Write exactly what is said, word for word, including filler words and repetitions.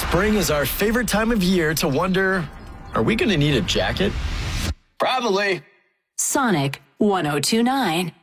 Spring is our favorite time of year to wonder, are we going to need a jacket? Probably. Sonic one oh two nine.